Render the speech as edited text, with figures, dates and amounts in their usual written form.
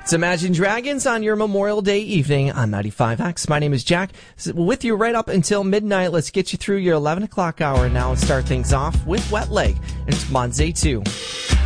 It's Imagine Dragons on your Memorial Day evening on 95X. My name is Jack. With you right up until midnight. Let's get you through your 11 o'clock hour now and start things off with Wet Leg. And it's Monday 2.